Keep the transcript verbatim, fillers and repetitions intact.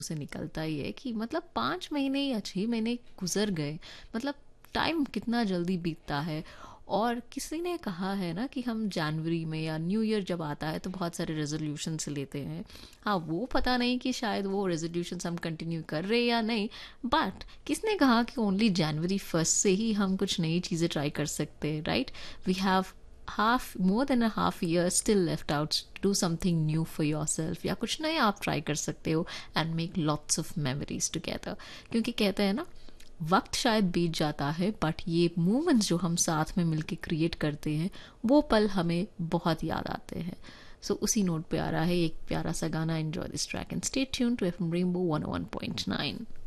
से निकलता ही है कि मतलब पाँच महीने या छः महीने गुजर गए, मतलब टाइम कितना जल्दी बीतता है। और किसी ने कहा है ना कि हम जनवरी में या न्यू ईयर जब आता है तो बहुत सारे रेजोल्यूशंस लेते हैं। हाँ, वो पता नहीं कि शायद वो रेजोल्यूशंस हम कंटिन्यू कर रहे हैं या नहीं, बट किसने कहा कि ओनली जनवरी फर्स्ट से ही हम कुछ नई चीज़ें ट्राई कर सकते हैं, right? We have half more than a half year still left out to do something new for yourself, या कुछ नया आप ट्राई कर सकते हो and make lots of memories together। क्योंकि कहते हैं ना, वक्त शायद बीत जाता है बट ये मोमेंट्स जो हम साथ में मिलके क्रिएट करते हैं वो पल हमें बहुत याद आते हैं। सो so, उसी नोट पे आ रहा है एक प्यारा सा गाना। Enjoy this track and stay tune to FM rainbow one O one point nine.